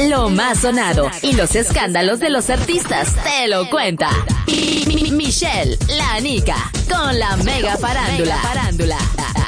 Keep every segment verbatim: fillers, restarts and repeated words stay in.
Lo más sonado y los escándalos de los artistas te lo cuenta Michelle, la Nica, con la Mega Farándula. Farándula.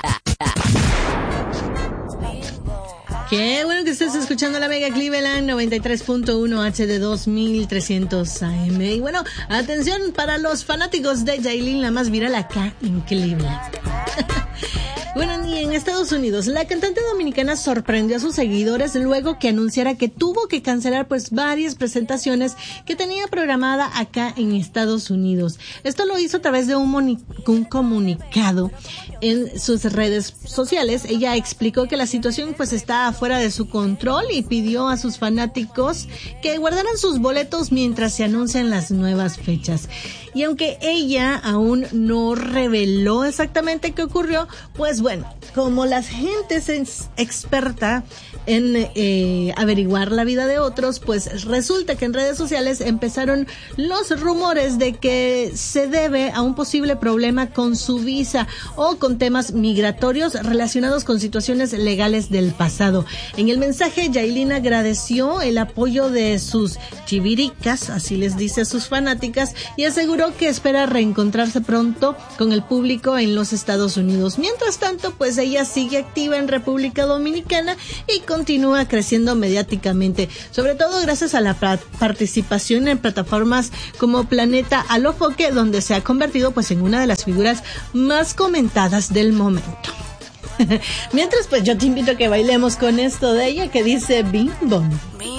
Qué bueno que estés escuchando la Mega Cleveland noventa y tres punto uno H D dos mil trescientos A M. Y bueno, atención para los fanáticos de Yailin, la más viral acá en Cleveland. Bueno, y en Estados Unidos, la cantante dominicana sorprendió a sus seguidores luego que anunciara que tuvo que cancelar pues varias presentaciones que tenía programada acá en Estados Unidos. Esto lo hizo a través de un, moni- un comunicado en sus redes sociales. Ella explicó que la situación pues está fuera de su control y pidió a sus fanáticos que guardaran sus boletos mientras se anuncian las nuevas fechas. Y aunque ella aún no reveló exactamente qué ocurrió, pues bueno, como la gente es experta en eh, averiguar la vida de otros, pues resulta que en redes sociales empezaron los rumores de que se debe a un posible problema con su visa o con temas migratorios relacionados con situaciones legales del pasado. En el mensaje, Yailin agradeció el apoyo de sus chiviricas, así les dice a sus fanáticas, y aseguró que espera reencontrarse pronto con el público en los Estados Unidos. Mientras tanto, pues ella sigue activa en República Dominicana y continúa creciendo mediáticamente, sobre todo gracias a la pra- participación en plataformas como Planeta Alofoque, donde se ha convertido pues en una de las figuras más comentadas del momento. Mientras, pues yo te invito a que bailemos con esto de ella que dice Bim Bom.